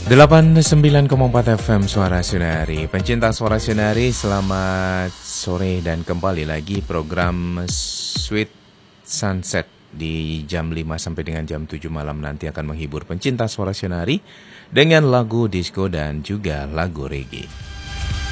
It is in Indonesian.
89,4 FM Suara Sunari. Pencinta Suara Sunari, selamat sore dan kembali lagi program Sweet Sunset di jam 5 sampai dengan jam 7 malam nanti akan menghibur pencinta Suara Sunari dengan lagu disco dan juga lagu reggae.